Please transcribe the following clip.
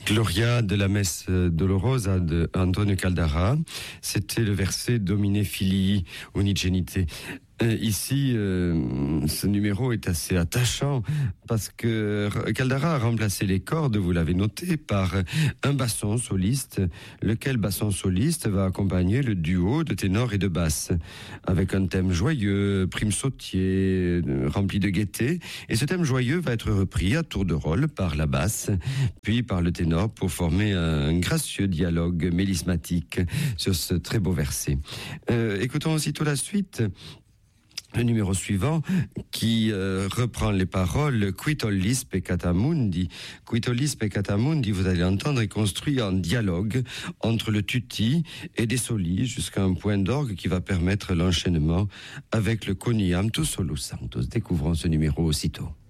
Gloria de la messe dolorosa de Antonio Caldara, c'était le verset Domine Filii Unigenite. Ici, ce numéro est assez attachant parce que Caldara a remplacé les cordes, vous l'avez noté, par un basson soliste, lequel basson soliste va accompagner le duo de ténor et de basse, avec un thème joyeux, prime sautier, rempli de gaieté. Et ce thème joyeux va être repris à tour de rôle par la basse, puis par le ténor pour former un gracieux dialogue mélismatique sur ce très beau verset. Écoutons aussitôt la suite. Le numéro suivant qui reprend les paroles Quid ollis peccata mundi. Quid ollis peccata mundi, vous allez entendre, est construit en dialogue entre le tutti et des solis jusqu'à un point d'orgue qui va permettre l'enchaînement avec le coniam tu solus sanctus. Découvrons ce numéro aussitôt.